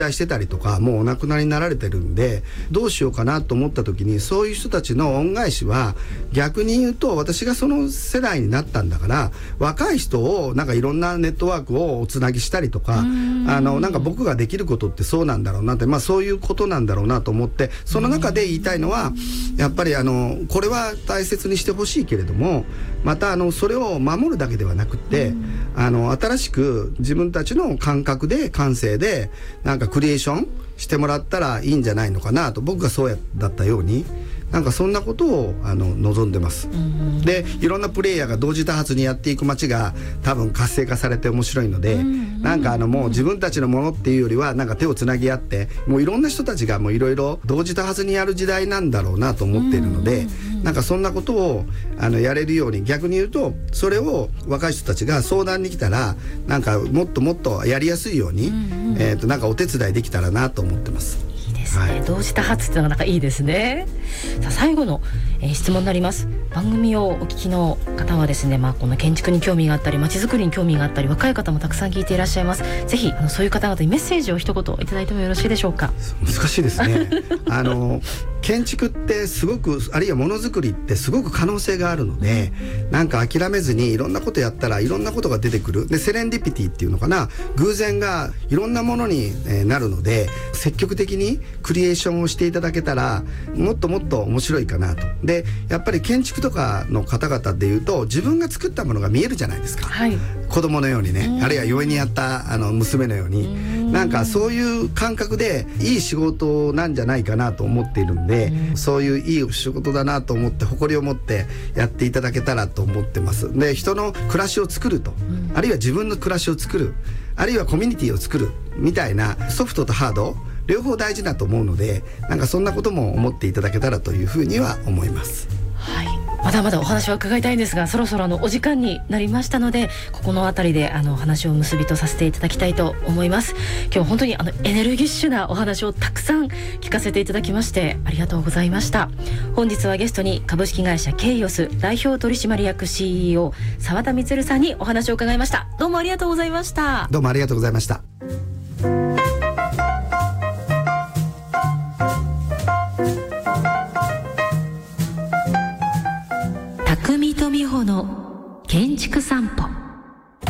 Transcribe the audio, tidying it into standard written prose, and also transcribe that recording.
してたりとかもうお亡くなりになられてるんで、どうしようかなと思った時に、そういう人たちの恩返しは逆に言うと、私がその世代になったんだから、若い人をなんかいろんなネットワークをおつなぎしたりとか、なんか僕ができることってそうなんだろうなって、そういうことなんだろうなと思って、その中で言いたいのはやっぱりこれは大切にしてほしいけれども、またそれを守るだけではなくって新しく自分たちの感覚で感性でなんかクリエーションしてもらったらいいんじゃないのかなと、僕がそうだったようになんかそんなことを望んでます。でいろんなプレイヤーが同時多発にやっていく街が多分活性化されて面白いので、なんかもう自分たちのものっていうよりはなんか手をつなぎ合って、もういろんな人たちがもういろいろ同時多発にやる時代なんだろうなと思っているので、なんかそんなことをやれるように、逆に言うとそれを若い人たちが相談に来たらなんかもっともっとやりやすいようになんかお手伝いできたらなと思ってます。 いいですね、同時多発っていうのがなんかいいですね。さあ最後の、質問になります。番組をお聞きの方はですね、この建築に興味があったり街づくりに興味があったり、若い方もたくさん聞いていらっしゃいます。ぜひそういう方々にメッセージを一言いただいてもよろしいでしょうか。 難しいですね建築ってすごく、あるいはものづくりってすごく可能性があるので、なんか諦めずにいろんなことやったらいろんなことが出てくる。でセレンディピティっていうのかな、偶然がいろんなものになるので、積極的にクリエーションをしていただけたらもっともっと面白いかなと。でやっぱり建築とかの方々でいうと、自分が作ったものが見えるじゃないですか、子供のようにね、あるいは嫁にやった娘のように、なんかそういう感覚でいい仕事なんじゃないかなと思っているんで、そういういい仕事だなと思って誇りを持ってやっていただけたらと思ってます。で人の暮らしを作ると、あるいは自分の暮らしを作る、あるいはコミュニティを作るみたいな、ソフトとハード両方大事だと思うので、なんかそんなことも思っていただけたらというふうには思います。 まだまだお話は伺いたいんですが、そろそろお時間になりましたので、ここのあたりでお話を結びとさせていただきたいと思います。今日本当にエネルギッシュなお話をたくさん聞かせていただきましてありがとうございました。本日はゲストに株式会社ケイオス代表取締役 CEO 澤田充さんにお話を伺いました。どうもありがとうございました。 どうもありがとうございました。